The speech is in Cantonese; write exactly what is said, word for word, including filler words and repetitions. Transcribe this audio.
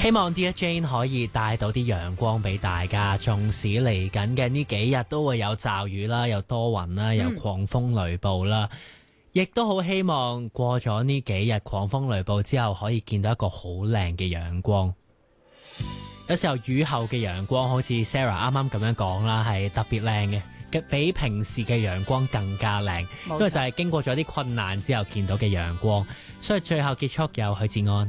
希望 Dear Jane 可以帶到啲陽光俾大家，縱使嚟緊嘅呢幾日都會有驟雨啦，有多雲啦，有狂風雷暴啦，亦都好希望過咗呢幾日狂風雷暴之後，可以見到一個好靚嘅陽光。有時候雨後嘅陽光好似 Sarah 啱啱咁樣講啦，係特別靚嘅，比平時嘅陽光更加靚，因為就係經過咗啲困難之後見到嘅陽光。所以最後結束有許志安。